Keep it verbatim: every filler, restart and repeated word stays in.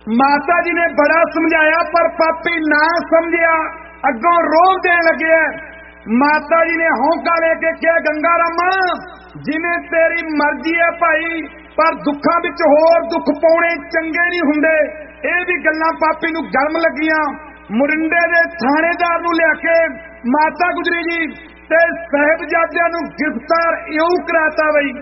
माता जी ने बड़ा समझाया पर पापी ना समझिया, अगों रोब देन लगे। माता जी ने हौंका लेके क्या गंगा रामा जिवें तेरी मर्जी है भाई, पर दुखा विच होर दुख पाउणे चंगे नहीं हुंदे। ये भी गल्लां पापी नूं गर्म लगियां। मुरिंडे दे थाणेदार नूं लिया के माता गुजरी जी ते साहिबजादियां नूं गिरफ्तार इउं कराता बई